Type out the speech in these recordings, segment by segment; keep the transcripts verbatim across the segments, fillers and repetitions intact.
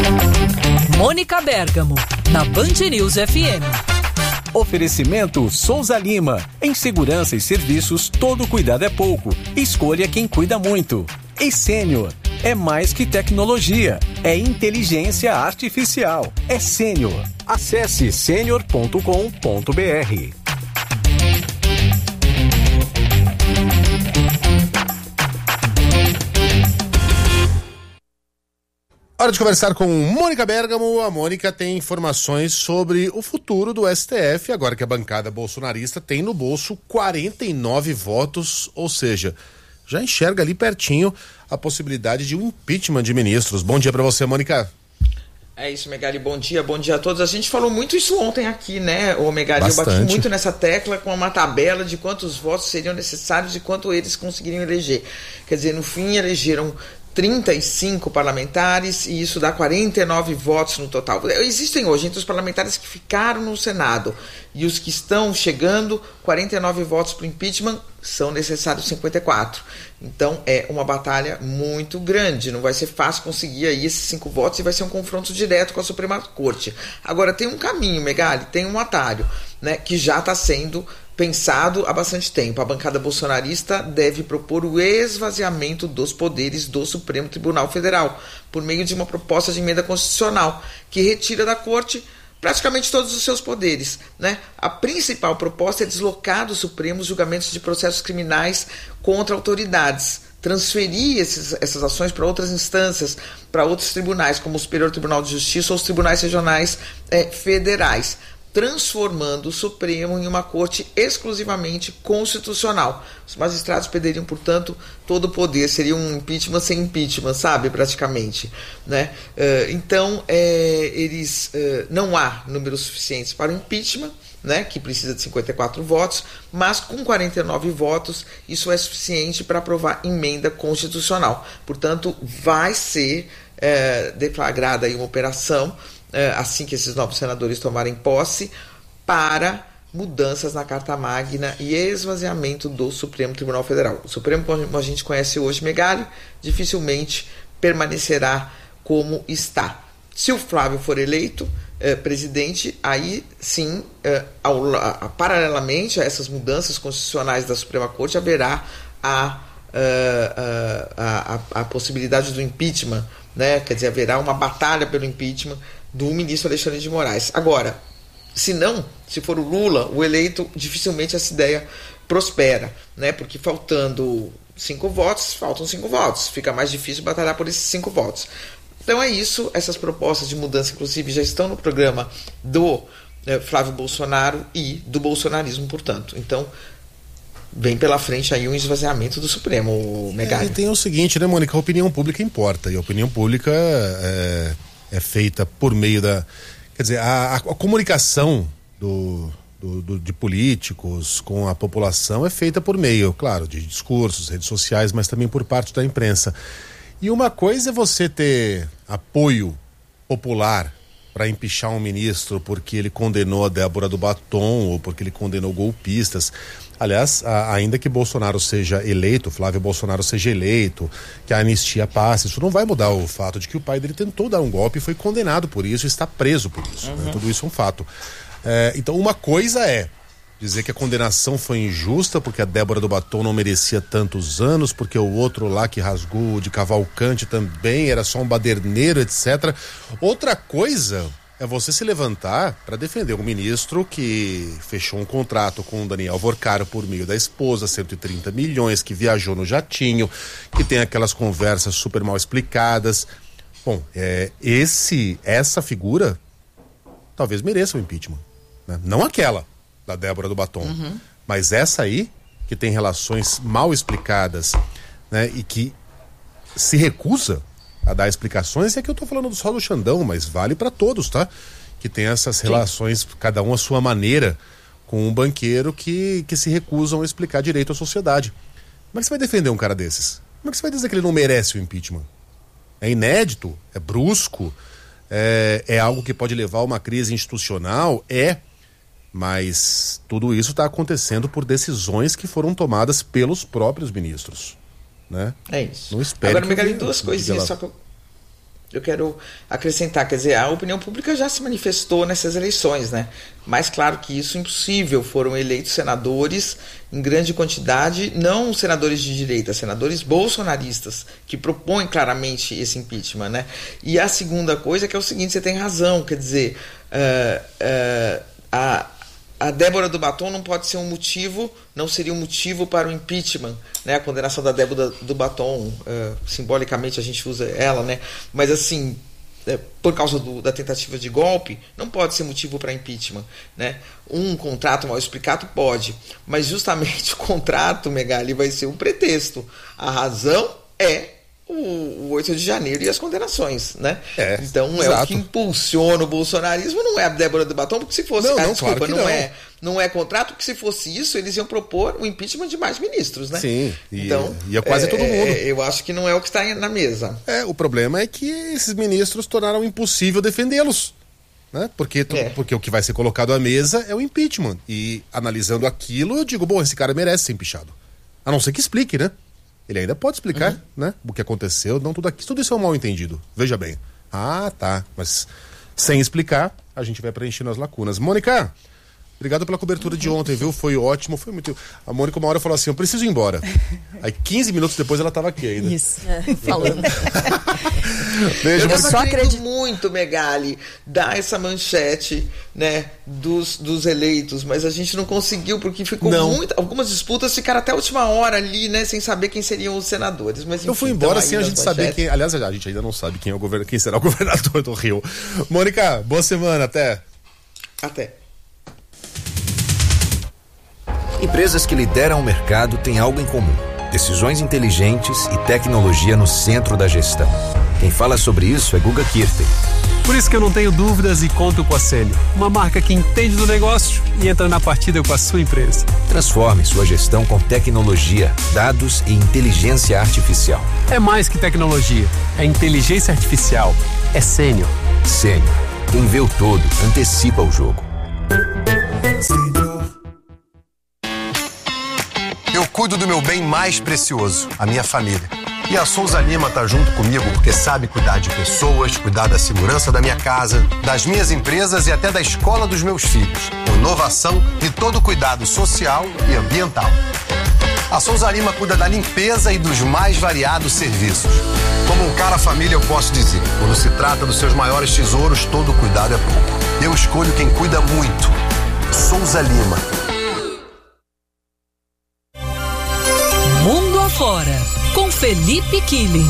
Mônica Bergamo, na Band News F M. Oferecimento Souza Lima. Em segurança e serviços, todo cuidado é pouco. Escolha quem cuida muito. E Sênior. É mais que tecnologia. É inteligência artificial. É Sênior. Acesse senior ponto com ponto b r. Hora de conversar com Mônica Bergamo. A Mônica tem informações sobre o futuro do S T F, agora que a bancada bolsonarista tem no bolso quarenta e nove votos, ou seja, já enxerga ali pertinho a possibilidade de um impeachment de ministros. Bom dia para você, Mônica. É isso, Megali, bom dia, bom dia a todos. A gente falou muito isso ontem aqui, né, ô Megali? Bastante. Eu bati muito nessa tecla com uma tabela de quantos votos seriam necessários e quanto eles conseguiriam eleger. Quer dizer, no fim elegeram trinta e cinco parlamentares e isso dá quarenta e nove votos no total. Existem hoje, entre os parlamentares que ficaram no Senado e os que estão chegando, quarenta e nove votos para o impeachment, são necessários cinquenta e quatro. Então é uma batalha muito grande, não vai ser fácil conseguir aí esses cinco votos e vai ser um confronto direto com a Suprema Corte. Agora tem um caminho, Megali, tem um atalho, né, que já está sendo pensado há bastante tempo. A bancada bolsonarista deve propor o esvaziamento dos poderes do Supremo Tribunal Federal por meio de uma proposta de emenda constitucional que retira da Corte praticamente todos os seus poderes, né? A principal proposta é deslocar do Supremo os julgamentos de processos criminais contra autoridades, transferir esses, essas ações para outras instâncias, para outros tribunais, como o Superior Tribunal de Justiça ou os tribunais regionais eh, federais, transformando o Supremo em uma corte exclusivamente constitucional. Os magistrados perderiam, portanto, todo o poder. Seria um impeachment sem impeachment, sabe, praticamente, né? Uh, então, é, eles uh, não há números suficientes para o impeachment, né, que precisa de cinquenta e quatro votos, mas com quarenta e nove votos, isso é suficiente para aprovar emenda constitucional. Portanto, vai ser é, deflagrada aí uma operação assim que esses novos senadores tomarem posse, para mudanças na Carta Magna e esvaziamento do Supremo Tribunal Federal. O Supremo, como a gente conhece hoje, Megali, dificilmente permanecerá como está. Se o Flávio for eleito eh, presidente, aí sim, eh, ao, a, paralelamente a essas mudanças constitucionais da Suprema Corte, haverá a, a, a, a, a possibilidade do impeachment, né? Quer dizer, haverá uma batalha pelo impeachment do ministro Alexandre de Moraes. Agora, se não, se for o Lula o eleito, dificilmente essa ideia prospera, né? Porque faltando cinco votos, faltam cinco votos. Fica mais difícil batalhar por esses cinco votos. Então é isso, essas propostas de mudança, inclusive, já estão no programa do eh, Flávio Bolsonaro e do bolsonarismo, portanto. Então, vem pela frente aí um esvaziamento do Supremo, Megali. É, e tem o seguinte, né, Mônica? A opinião pública importa. E a opinião pública é, é feita por meio da... Quer dizer, a, a, a comunicação do, do, do, de políticos com a população é feita por meio, claro, de discursos, redes sociais, mas também por parte da imprensa. E uma coisa é você ter apoio popular para empichar um ministro porque ele condenou a Débora do Batom ou porque ele condenou golpistas. Aliás, a, ainda que Bolsonaro seja eleito, Flávio Bolsonaro seja eleito, que a anistia passe, isso não vai mudar o fato de que o pai dele tentou dar um golpe e foi condenado por isso e está preso por isso. Uhum. Né? Tudo isso é um fato. É, então, uma coisa é dizer que a condenação foi injusta porque a Débora do Batom não merecia tantos anos, porque o outro lá que rasgou de Cavalcante também era só um baderneiro, etcétera. Outra coisa é você se levantar para defender um ministro que fechou um contrato com o Daniel Vorcaro por meio da esposa, cento e trinta milhões, que viajou no jatinho, que tem aquelas conversas super mal explicadas. Bom, é, esse, essa figura talvez mereça o impeachment, né? Não aquela da Débora do Batom, uhum. Mas essa aí, que tem relações mal explicadas, né, e que se recusa a dar explicações, é que eu tô falando só do Xandão, mas vale para todos, tá? Que tem essas relações, sim, cada um à sua maneira, com um banqueiro que, que se recusam a explicar direito à sociedade. Como é que você vai defender um cara desses? Como é que você vai dizer que ele não merece o impeachment? É inédito, é brusco, é, é algo que pode levar a uma crise institucional, é... Mas tudo isso está acontecendo por decisões que foram tomadas pelos próprios ministros, né? É isso. Não espere. Agora, Megali, duas coisinhas só que eu... eu quero acrescentar, quer dizer, a opinião pública já se manifestou nessas eleições, né? Mas claro que isso é impossível, foram eleitos senadores em grande quantidade, não senadores de direita, senadores bolsonaristas, que propõem claramente esse impeachment, né? E a segunda coisa é que é o seguinte, você tem razão, quer dizer, uh, uh, a... A Débora Dubaton não pode ser um motivo, não seria um motivo para o impeachment, né? A condenação da Débora Dubaton, uh, simbolicamente a gente usa ela, né? Mas assim, é, por causa do, da tentativa de golpe, não pode ser motivo para impeachment, né? Um contrato mal explicado pode, mas justamente o contrato, Megali, vai ser um pretexto. A razão é o oito de janeiro e as condenações, né? É, então exato. É o que impulsiona o bolsonarismo, não é a Débora Dubaton, porque se fosse, não, ah, não, desculpa, claro não, não. é não é contrato, porque se fosse isso, eles iam propor o impeachment de mais ministros, né? Sim, e, então, e é quase é, todo mundo. É, eu acho que não é o que está na mesa. É, o problema é que esses ministros tornaram impossível defendê-los, né? Porque, tu, é. porque o que vai ser colocado à mesa é o impeachment, e analisando aquilo, eu digo, bom, esse cara merece ser empichado. A não ser que explique, né? Ele ainda pode explicar, uhum. né, o que aconteceu, não tudo aqui, tudo isso é um mal entendido. Veja bem. Ah, tá, mas sem explicar, a gente vai preenchendo as lacunas. Mônica, obrigado pela cobertura de ontem, viu? Foi ótimo, foi muito... A Mônica uma hora falou assim, eu preciso ir embora. Aí quinze minutos depois ela estava aqui ainda. Isso, é, falando. Beijo, eu só acredito muito, Megali, dar essa manchete, né, dos, dos eleitos, mas a gente não conseguiu, porque ficou não. muito... Algumas disputas ficaram até a última hora ali, né, sem saber quem seriam os senadores. Mas, enfim, eu fui embora sem a gente saber quem... Aliás, a gente ainda não sabe quem, é o govern... quem será o governador do Rio. Mônica, boa semana, até. Até. Empresas que lideram o mercado têm algo em comum: decisões inteligentes e tecnologia no centro da gestão. Quem fala sobre isso é Guga Kirten. Por isso que eu não tenho dúvidas e conto com a Sênior, uma marca que entende do negócio e entra na partida com a sua empresa. Transforme sua gestão com tecnologia, dados e inteligência artificial. É mais que tecnologia, é inteligência artificial, é Sênior. Sênior. Quem vê o todo, antecipa o jogo. Eu cuido do meu bem mais precioso, a minha família. E a Souza Lima tá junto comigo porque sabe cuidar de pessoas, cuidar da segurança da minha casa, das minhas empresas e até da escola dos meus filhos. Com inovação e todo cuidado social e ambiental. A Souza Lima cuida da limpeza e dos mais variados serviços. Como um cara família, eu posso dizer, quando se trata dos seus maiores tesouros, todo cuidado é pouco. Eu escolho quem cuida muito. Souza Lima. Mundo Afora, com Felipe Killing.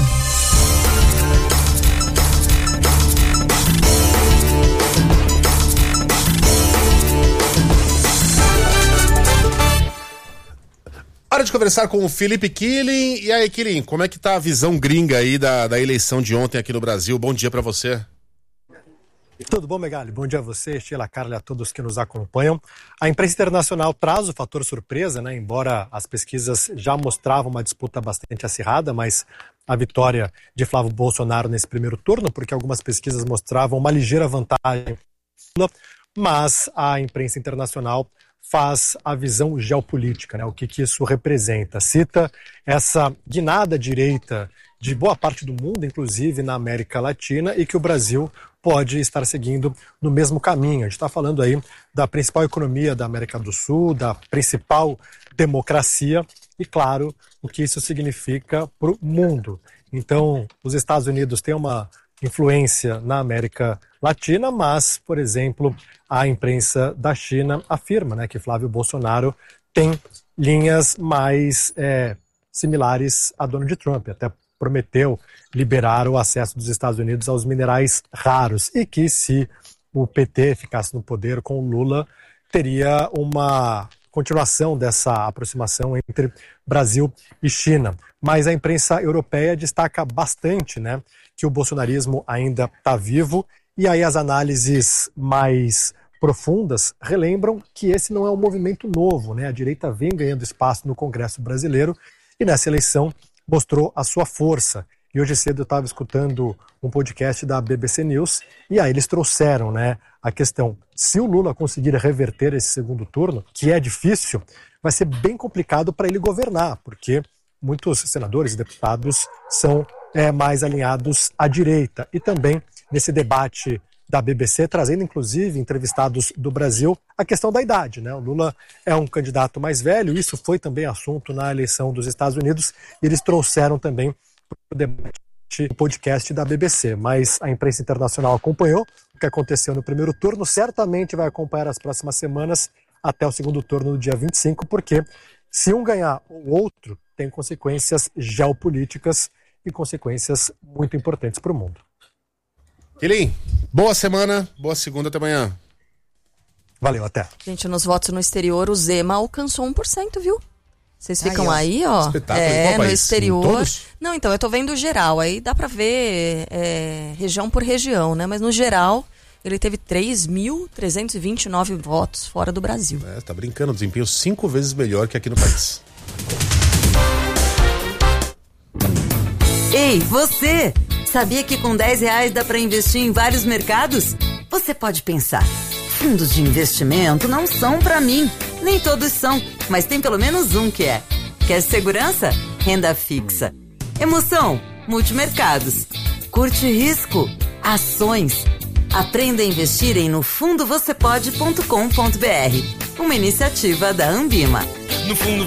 Hora de conversar com o Felipe Killing. E aí, Killing, como é que tá a visão gringa aí da, da eleição de ontem aqui no Brasil? Bom dia pra você. Tudo bom, Megali? Bom dia a você, Sheila, Carla e a todos que nos acompanham. A imprensa internacional traz o fator surpresa, né? Embora as pesquisas já mostravam uma disputa bastante acirrada, mas a vitória de Flávio Bolsonaro nesse primeiro turno, porque algumas pesquisas mostravam uma ligeira vantagem, mas a imprensa internacional faz a visão geopolítica, né? O que, que isso representa. Cita essa guinada direita de boa parte do mundo, inclusive na América Latina, e que o Brasil pode estar seguindo no mesmo caminho. A gente está falando aí da principal economia da América do Sul, da principal democracia e, claro, o que isso significa para o mundo. Então, os Estados Unidos têm uma influência na América Latina, mas, por exemplo, a imprensa da China afirma, né, que Flávio Bolsonaro tem linhas mais é, similares a Donald Trump, até prometeu liberar o acesso dos Estados Unidos aos minerais raros e que, se o P T ficasse no poder com o Lula, teria uma continuação dessa aproximação entre Brasil e China. Mas a imprensa europeia destaca bastante, né, que o bolsonarismo ainda está vivo, e aí as análises mais profundas relembram que esse não é um movimento novo, né? A direita vem ganhando espaço no Congresso brasileiro e nessa eleição mostrou a sua força. E hoje cedo eu estava escutando um podcast da B B C News e aí eles trouxeram, né, a questão: se o Lula conseguir reverter esse segundo turno, que é difícil, vai ser bem complicado para ele governar, porque muitos senadores e deputados são é, mais alinhados à direita. E também nesse debate da B B C, trazendo inclusive entrevistados do Brasil a questão da idade, né? O Lula é um candidato mais velho, isso foi também assunto na eleição dos Estados Unidos, e eles trouxeram também o debate do podcast da B B C, mas a imprensa internacional acompanhou o que aconteceu no primeiro turno, certamente vai acompanhar as próximas semanas até o segundo turno no dia vinte e cinco, porque se um ganhar o outro, tem consequências geopolíticas e consequências muito importantes para o mundo. Quilim, boa semana, boa segunda, até amanhã. Valeu, até. Gente, nos votos no exterior, o Zema alcançou um por cento, viu? Vocês ficam aí, aí, ó. Espetáculo. É, Em qual no país? exterior. Em todos? Não, então, eu tô vendo geral. Aí dá pra ver é, região por região, né? Mas no geral, ele teve três mil trezentos e vinte e nove votos fora do Brasil. É, tá brincando, desempenho cinco vezes melhor que aqui no país. Ei, você! Sabia que com dez reais dá pra investir em vários mercados? Você pode pensar, fundos de investimento não são pra mim. Nem todos são, mas tem pelo menos um que é. Quer segurança? Renda fixa. Emoção? Multimercados. Curte risco? Ações. Aprenda a investir em no fundo você pode ponto com ponto b r. Uma iniciativa da Ambima. No fundo